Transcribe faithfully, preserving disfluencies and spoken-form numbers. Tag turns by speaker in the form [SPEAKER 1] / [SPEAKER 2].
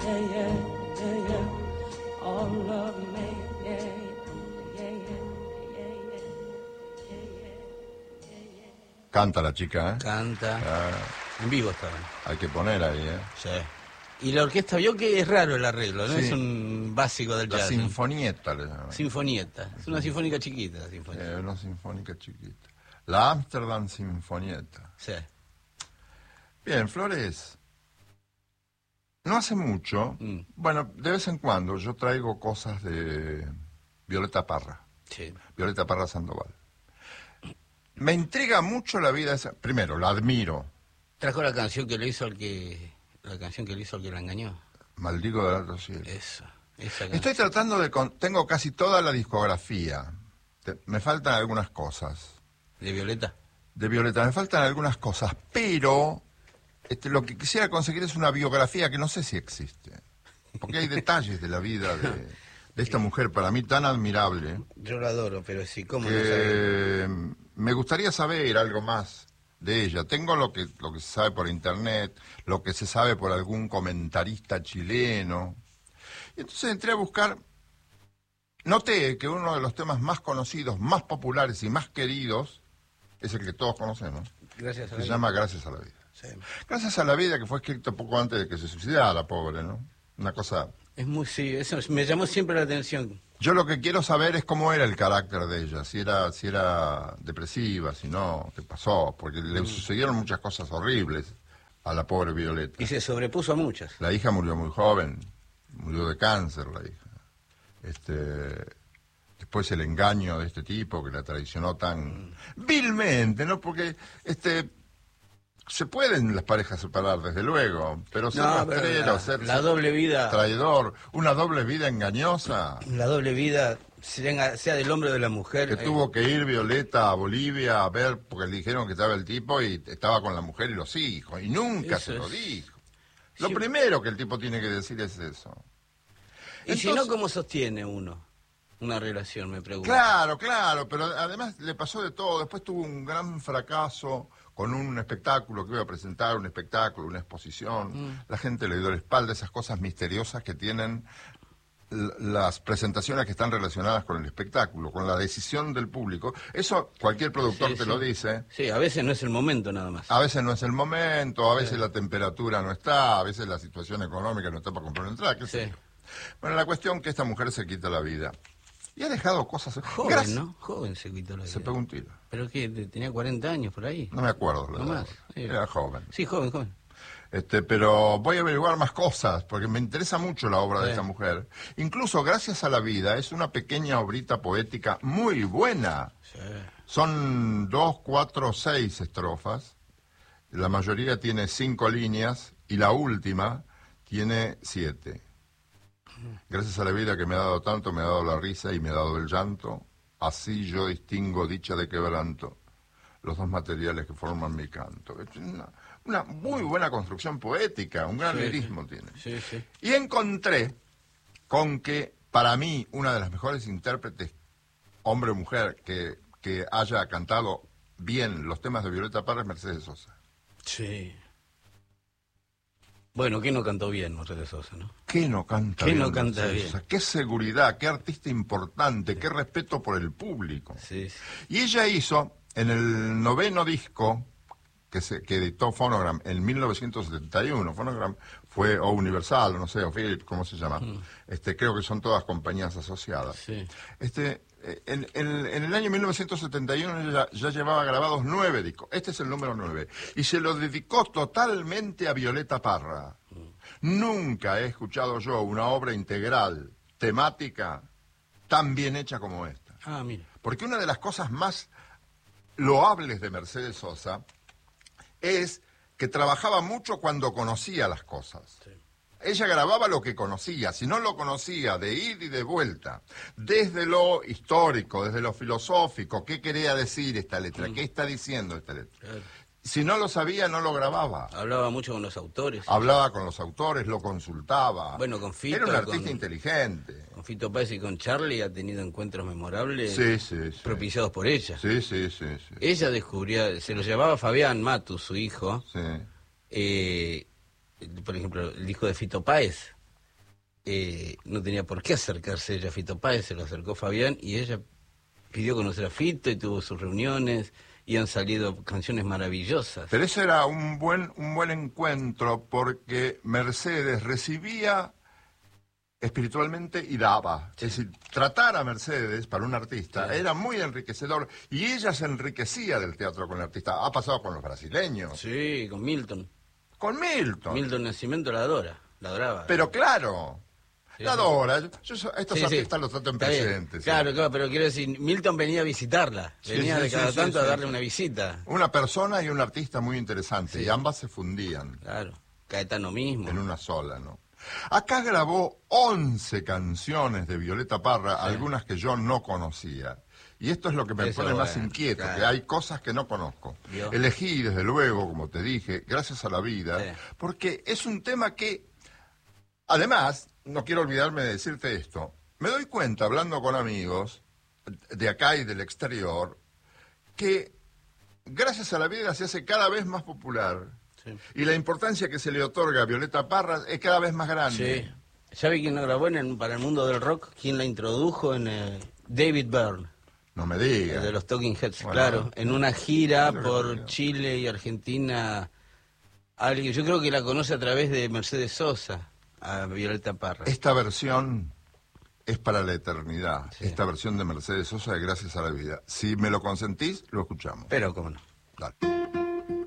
[SPEAKER 1] yeah, yeah, yeah, yeah. All of me, yeah, yeah, yeah, yeah, yeah, yeah, yeah, yeah.
[SPEAKER 2] Canta la chica, ¿eh?
[SPEAKER 3] Canta.
[SPEAKER 2] Ah,
[SPEAKER 3] En vivo estaba.
[SPEAKER 2] hay que poner ahí, ¿eh?
[SPEAKER 3] Sí. Y la orquesta vio que es raro el arreglo, ¿no?
[SPEAKER 2] Sí.
[SPEAKER 3] Es un básico del
[SPEAKER 2] La
[SPEAKER 3] jazz.
[SPEAKER 2] sinfonieta le llaman.
[SPEAKER 3] Sinfonieta. Es una sinfónica chiquita, la sinfonieta.
[SPEAKER 2] Eh, una sinfónica chiquita. La Amsterdam Sinfonieta.
[SPEAKER 3] Sí.
[SPEAKER 2] Bien, Flores. No hace mucho,
[SPEAKER 3] Mm.
[SPEAKER 2] bueno, de vez en cuando yo traigo cosas de Violeta Parra.
[SPEAKER 3] Sí.
[SPEAKER 2] Violeta Parra Sandoval. Me intriga mucho la vida esa. Primero, la admiro.
[SPEAKER 3] Trajo la canción que le hizo al que... La canción que le hizo al que la engañó.
[SPEAKER 2] Maldigo del alto cielo.
[SPEAKER 3] Eso. Esa
[SPEAKER 2] Estoy
[SPEAKER 3] canción.
[SPEAKER 2] tratando de... con- Tengo casi toda la discografía. Te- Me faltan algunas cosas.
[SPEAKER 3] ¿De Violeta?
[SPEAKER 2] De Violeta, me faltan algunas cosas, pero este, lo que quisiera conseguir es una biografía que no sé si existe. Porque hay detalles de la vida de, de esta mujer para mí tan admirable
[SPEAKER 3] Yo la adoro, pero sí, ¿cómo no sabe?
[SPEAKER 2] que me gustaría saber algo más de ella. Tengo lo que, lo que se sabe por internet, lo que se sabe por algún comentarista chileno. Y entonces entré a buscar. Noté que uno de los temas más conocidos, más populares y más queridos es el que todos conocemos.
[SPEAKER 3] Gracias a
[SPEAKER 2] Se
[SPEAKER 3] la vida.
[SPEAKER 2] llama Gracias a la vida.
[SPEAKER 3] Sí.
[SPEAKER 2] Gracias a la vida, que fue escrito poco antes de que se suicidara, pobre, ¿no? Una cosa...
[SPEAKER 3] Es muy, sí, eso me llamó siempre la atención.
[SPEAKER 2] Yo lo que quiero saber es cómo era el carácter de ella, si era, si era depresiva, si no, qué pasó, porque le sucedieron muchas cosas horribles a la pobre Violeta.
[SPEAKER 3] Y se sobrepuso a muchas.
[SPEAKER 2] La hija murió muy joven, murió de cáncer la hija. Este, después el engaño de este tipo que la traicionó tan vilmente, ¿no? Porque este se pueden las parejas separar, desde luego, pero ser
[SPEAKER 3] No, pero
[SPEAKER 2] rastrero,
[SPEAKER 3] la,
[SPEAKER 2] ser,
[SPEAKER 3] la
[SPEAKER 2] ser
[SPEAKER 3] doble vida,
[SPEAKER 2] traidor, una doble vida engañosa,
[SPEAKER 3] la doble vida, sea, sea del hombre o de la mujer.
[SPEAKER 2] que
[SPEAKER 3] eh,
[SPEAKER 2] tuvo que ir Violeta a Bolivia a ver, porque le dijeron que estaba el tipo y estaba con la mujer y los hijos, y nunca
[SPEAKER 3] Eso
[SPEAKER 2] se lo
[SPEAKER 3] es-
[SPEAKER 2] dijo. Lo
[SPEAKER 3] Sí.
[SPEAKER 2] primero que el tipo tiene que decir es eso.
[SPEAKER 3] Y si
[SPEAKER 2] Entonces-
[SPEAKER 3] no, ¿cómo sostiene uno una relación, me pregunto?
[SPEAKER 2] Claro, claro, pero además le pasó de todo. Después tuvo un gran fracaso con un espectáculo que iba a presentar, un espectáculo, una exposición.
[SPEAKER 3] Mm.
[SPEAKER 2] La gente le dio la espalda, esas cosas misteriosas que tienen l- las presentaciones que están relacionadas con el espectáculo, con la decisión del público. Eso cualquier productor
[SPEAKER 3] Sí,
[SPEAKER 2] te
[SPEAKER 3] sí.
[SPEAKER 2] lo dice.
[SPEAKER 3] Sí, a veces no es el momento nada más.
[SPEAKER 2] A veces no es el momento, a veces la temperatura no está, a veces la situación económica no está para comprar una entrada, qué sé
[SPEAKER 3] Sí.
[SPEAKER 2] yo. Bueno, la cuestión que esta mujer se quita la vida. Y ha dejado cosas...
[SPEAKER 3] Joven,
[SPEAKER 2] Gracias-
[SPEAKER 3] ¿no? Joven se quitó la vida.
[SPEAKER 2] Se pegó un tiro.
[SPEAKER 3] ¿Pero qué? ¿Te- ¿Tenía cuarenta años por ahí?
[SPEAKER 2] No me acuerdo. la
[SPEAKER 3] No
[SPEAKER 2] verdad.
[SPEAKER 3] más, sí.
[SPEAKER 2] Era joven.
[SPEAKER 3] Sí, joven, joven.
[SPEAKER 2] Este, pero voy a averiguar más cosas, porque me interesa mucho la obra de
[SPEAKER 3] Sí.
[SPEAKER 2] esta mujer. Incluso Gracias a la vida es una pequeña obrita poética muy buena.
[SPEAKER 3] Sí.
[SPEAKER 2] Son dos, cuatro, seis estrofas. La mayoría tiene cinco líneas y la última tiene siete. Gracias a la vida que me ha dado tanto, me ha dado la risa y me ha dado el llanto. Así yo distingo dicha de quebranto, los dos materiales que forman mi canto. Es una, una muy buena construcción poética, un gran
[SPEAKER 3] Sí,
[SPEAKER 2] lirismo
[SPEAKER 3] sí.
[SPEAKER 2] tiene.
[SPEAKER 3] Sí, sí.
[SPEAKER 2] Y encontré con que, para mí, una de las mejores intérpretes, hombre o mujer, que, que haya cantado bien los temas de Violeta Parra es Mercedes Sosa.
[SPEAKER 3] Sí. Bueno, ¿quién no cantó bien Mercedes Sosa, no?
[SPEAKER 2] ¿Qué no canta
[SPEAKER 3] ¿Qué
[SPEAKER 2] bien?
[SPEAKER 3] no canta
[SPEAKER 2] Mercedes
[SPEAKER 3] bien?
[SPEAKER 2] Sosa? Qué seguridad, qué artista importante, qué respeto por el público.
[SPEAKER 3] Sí, sí.
[SPEAKER 2] Y ella hizo, en el noveno disco que, se, que editó Phonogram en mil novecientos setenta y uno, Phonogram fue, o Universal, no sé, o Philips, ¿cómo se llama? Este, creo que son todas compañías asociadas.
[SPEAKER 3] Sí.
[SPEAKER 2] Este, eh, en, en- en el año mil novecientos setenta y uno ella ya llevaba grabados nueve discos. Este es el número nueve. Y se lo dedicó totalmente a Violeta Parra. Nunca he escuchado yo una obra integral, temática, tan bien hecha como esta.
[SPEAKER 3] Ah, mira.
[SPEAKER 2] Porque una de las cosas más loables de Mercedes Sosa es que trabajaba mucho cuando conocía las cosas.
[SPEAKER 3] Sí.
[SPEAKER 2] Ella grababa lo que conocía, si no lo conocía, de ida y de vuelta, desde lo histórico, desde lo filosófico, qué quería decir esta letra, qué está diciendo esta letra.
[SPEAKER 3] Claro.
[SPEAKER 2] Si no lo sabía, no lo grababa.
[SPEAKER 3] Hablaba mucho con los autores.
[SPEAKER 2] Hablaba con los autores, lo consultaba.
[SPEAKER 3] Bueno, con Fito,
[SPEAKER 2] Era un artista
[SPEAKER 3] con-
[SPEAKER 2] inteligente.
[SPEAKER 3] Con Fito Páez y con Charlie ha tenido encuentros memorables
[SPEAKER 2] Sí, sí, sí.
[SPEAKER 3] propiciados por ella.
[SPEAKER 2] Sí, sí, sí, sí.
[SPEAKER 3] Ella descubría, se lo llevaba Fabián Matus, su hijo,
[SPEAKER 2] Sí.
[SPEAKER 3] eh, por ejemplo, el disco de Fito Páez. eh, no tenía por qué acercarse ella a Fito Páez, se lo acercó Fabián y ella pidió conocer a Fito y tuvo sus reuniones y han salido canciones maravillosas.
[SPEAKER 2] Pero ese era un buen, un buen encuentro porque Mercedes recibía espiritualmente y daba. Sí. Es decir, tratar a Mercedes para un artista sí. era muy enriquecedor y ella se enriquecía del teatro con el artista. Ha pasado con los brasileños.
[SPEAKER 3] Sí, con Milton.
[SPEAKER 2] Con Milton.
[SPEAKER 3] Milton Nascimento la adora, la adoraba.
[SPEAKER 2] Pero claro, sí, la adora. Yo, yo a estos
[SPEAKER 3] sí,
[SPEAKER 2] artistas
[SPEAKER 3] sí.
[SPEAKER 2] los trato en
[SPEAKER 3] Está
[SPEAKER 2] presente.
[SPEAKER 3] Sí. Claro, claro, pero quiero decir, Milton venía a visitarla. Venía sí, sí, de cada
[SPEAKER 2] sí,
[SPEAKER 3] tanto
[SPEAKER 2] sí,
[SPEAKER 3] a darle
[SPEAKER 2] sí.
[SPEAKER 3] una visita.
[SPEAKER 2] Una persona y un artista muy interesante, sí. y ambas se fundían.
[SPEAKER 3] Claro, Caetano mismo.
[SPEAKER 2] En una sola, ¿no? Acá grabó once canciones de Violeta Parra, sí. algunas que yo no conocía. Y esto es lo que me Eso pone bueno, más inquieto, claro. que hay cosas que no conozco. ¿Vio? Elegí, desde luego, como te dije, Gracias a la Vida, sí. porque es un tema que, además, no quiero olvidarme de decirte esto, me doy cuenta, hablando con amigos de acá y del exterior, que Gracias a la Vida se hace cada vez más popular. Sí. Y la importancia que se le otorga a Violeta Parra es cada vez más grande.
[SPEAKER 3] Sí. ¿Sabe quién la grabó en el, para el mundo del rock? ¿Quién la introdujo? En eh, David Byrne.
[SPEAKER 2] No me digas.
[SPEAKER 3] De los Talking Heads, bueno, claro. En una gira por Chile y Argentina. Alguien, yo creo que la conoce a través de Mercedes Sosa, a Violeta Parra.
[SPEAKER 2] Esta versión es para la eternidad. Sí. Esta versión de Mercedes Sosa de Gracias a la Vida. Si me lo consentís, lo escuchamos.
[SPEAKER 3] Pero cómo no.
[SPEAKER 2] Dale.